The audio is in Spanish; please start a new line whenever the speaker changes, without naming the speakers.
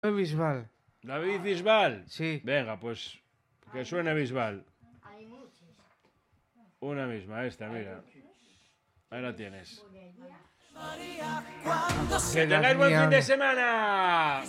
Bisbal.
David Bisbal.
Sí.
Venga, pues que suene Bisbal. Una misma, esta, mira. Ahí la tienes. Que tengáis buen fin de semana.